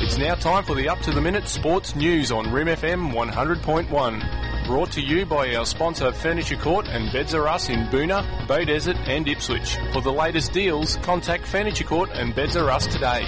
It's now time for the up-to-the-minute sports news on Rim FM 100.1. Brought to you by our sponsor Furniture Court and Beds R Us in Boonah, Beaudesert and Ipswich. For the latest deals, contact Furniture Court and Beds R Us today.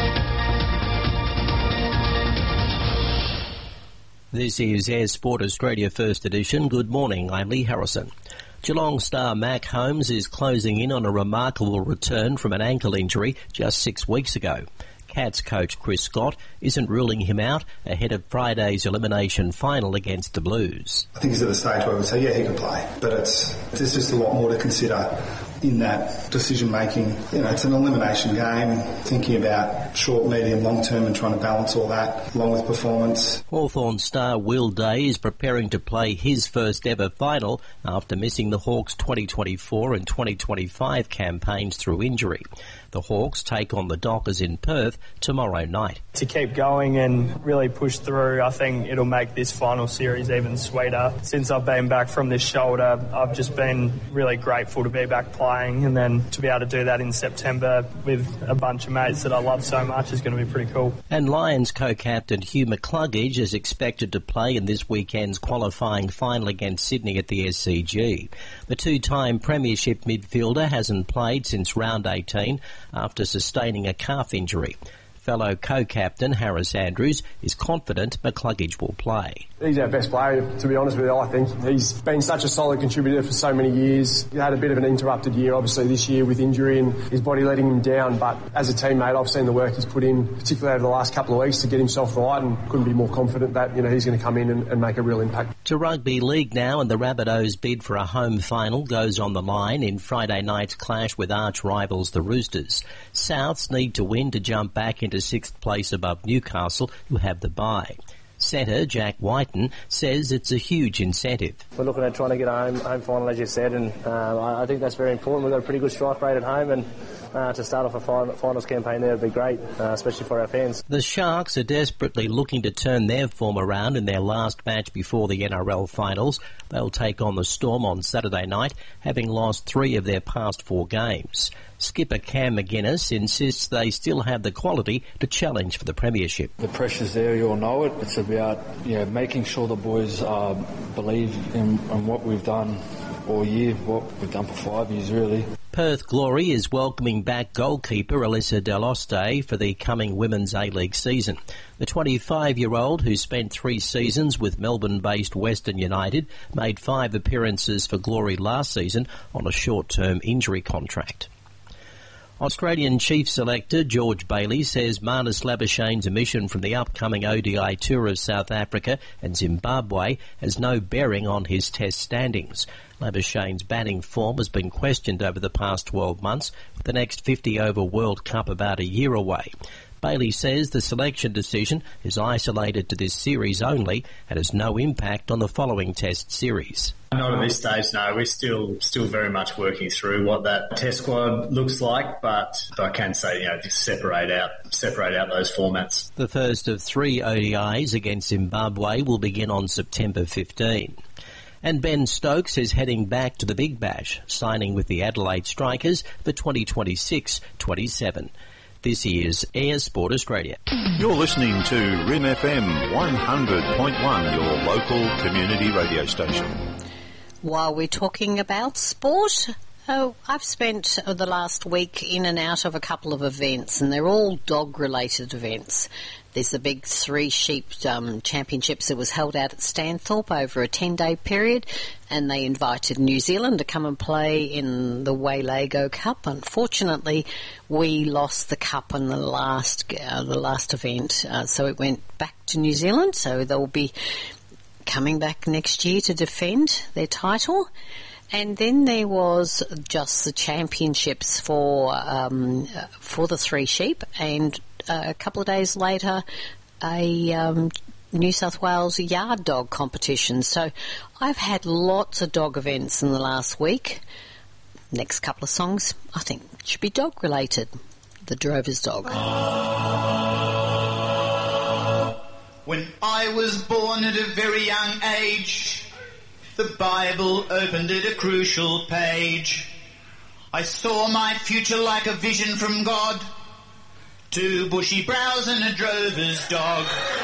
This is Air Sport Australia First Edition. Good morning, I'm Lee Harrison. Geelong star Mac Holmes is closing in on a remarkable return from an ankle injury just 6 weeks ago. Cats coach Chris Scott isn't ruling him out ahead of Friday's elimination final against the Blues. I think he's at the stage where we say, yeah, he can play, but there's just a lot more to consider in that decision making. You know, it's an elimination game, thinking about short, medium, long term and trying to balance all that along with performance. Hawthorn star Will Day is preparing to play his first ever final after missing the Hawks 2024 and 2025 campaigns through injury. The Hawks take on the Dockers in Perth tomorrow night. To keep going and really push through, I think it'll make this final series even sweeter. Since I've been back from this shoulder, I've just been really grateful to be back playing, and then to be able to do that in September with a bunch of mates that I love so much is going to be pretty cool. And Lions co-captain Hugh McCluggage is expected to play in this weekend's qualifying final against Sydney at the SCG. The two-time premiership midfielder hasn't played since round 18 after sustaining a calf injury. Fellow co-captain Harris Andrews is confident McCluggage will play. He's our best player, to be honest with you. I think he's been such a solid contributor for so many years. He had a bit of an interrupted year, obviously, this year with injury and his body letting him down. But as a teammate, I've seen the work he's put in, particularly over the last couple of weeks, to get himself right, and couldn't be more confident that he's going to come in and make a real impact. To rugby league now, and the Rabbitohs' bid for a home final goes on the line in Friday night's clash with arch rivals the Roosters. Souths need to win to jump back into 6th place above Newcastle, who have the bye. Centre Jack Whiten says it's a huge incentive. We're looking at trying to get a home final, as you said, and I think that's very important. We've got a pretty good strike rate at home, and to start off a finals campaign there would be great, especially for our fans. The Sharks are desperately looking to turn their form around in their last match before the NRL finals. They'll take on the Storm on Saturday night, having lost 3 of their past 4 games. Skipper Cam McGuinness insists they still have the quality to challenge for the premiership. The pressure's there, you all know it. It's about making sure the boys believe in what we've done all year, what we've done for 5 years really. Perth Glory is welcoming back goalkeeper Alyssa Deloste for the coming Women's A-League season. The 25-year-old, who spent 3 seasons with Melbourne-based Western United, made 5 appearances for Glory last season on a short-term injury contract. Australian chief selector George Bailey says Marnus Labuschagne's omission from the upcoming ODI tour of South Africa and Zimbabwe has no bearing on his test standings. Labuschagne's batting form has been questioned over the past 12 months, with the next 50-over World Cup about a year away. Bailey says the selection decision is isolated to this series only and has no impact on the following test series. Not at this stage, no. We're still very much working through what that test squad looks like, but I can say, just separate out those formats. The first of 3 ODIs against Zimbabwe will begin on September 15. And Ben Stokes is heading back to the Big Bash, signing with the Adelaide Strikers for 2026-27. This is Air Sport Australia. You're listening to Rim FM 100.1, your local community radio station. While we're talking about sport, I've spent the last week in and out of a couple of events, and they're all dog-related events. There's the big 3 Sheep Championships that was held out at Stanthorpe over a 10-day period, and they invited New Zealand to come and play in the Waylago Cup. Unfortunately, we lost the cup in the last event, so it went back to New Zealand. So they'll be coming back next year to defend their title. And then there was just the championships for the 3 Sheep, and a couple of days later, a New South Wales yard dog competition. So I've had lots of dog events in the last week. Next couple of songs, I think, should be dog related. The Drover's Dog. When I was born at a very young age, the Bible opened at a crucial page. I saw my future like a vision from God. Two bushy brows and a drover's dog.